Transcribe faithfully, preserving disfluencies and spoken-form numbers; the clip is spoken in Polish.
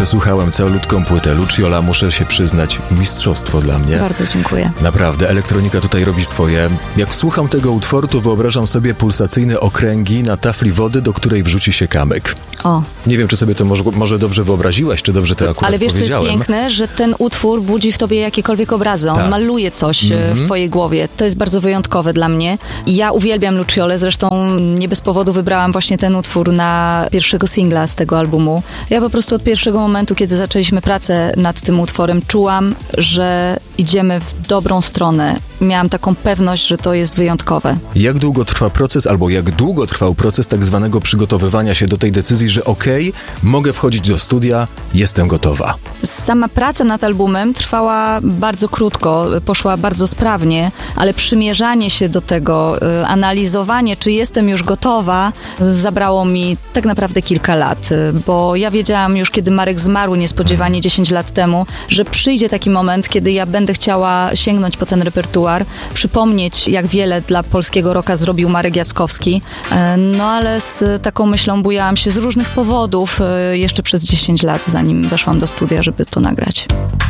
przesłuchałem całolutką płytę. Luciola, muszę się przyznać, mistrzostwo dla mnie. Bardzo dziękuję. Naprawdę, elektronika tutaj robi swoje. Jak słucham tego utworu, to wyobrażam sobie pulsacyjne okręgi na tafli wody, do której wrzuci się kamyk. O. Nie wiem, czy sobie to może, może dobrze wyobraziłaś, czy dobrze to akurat Ale wiesz, co jest powiedziałem. piękne? Że ten utwór budzi w tobie jakiekolwiek obrazy. On tak. maluje coś mm-hmm. w twojej głowie. To jest bardzo wyjątkowe dla mnie. Ja uwielbiam Luciolę, zresztą nie bez powodu wybrałam właśnie ten utwór na pierwszego singla z tego albumu. Ja po prostu od pierwszego momentu, kiedy zaczęliśmy pracę nad tym utworem, czułam, że idziemy w dobrą stronę. Miałam taką pewność, że to jest wyjątkowe. Jak długo trwa proces, albo jak długo trwał proces tak zwanego przygotowywania się do tej decyzji, że okej, okay, mogę wchodzić do studia, jestem gotowa? Sama praca nad albumem trwała bardzo krótko, poszła bardzo sprawnie, ale przymierzanie się do tego, analizowanie, czy jestem już gotowa, zabrało mi tak naprawdę kilka lat, bo ja wiedziałam już, kiedy Marek zmarł niespodziewanie dziesięć lat temu, że przyjdzie taki moment, kiedy ja będę chciała sięgnąć po ten repertuar, przypomnieć, jak wiele dla polskiego rocka zrobił Marek Jackowski, no ale z taką myślą bujałam się z różnych powodów jeszcze przez dziesięć lat, zanim weszłam do studia, żeby to nagrać.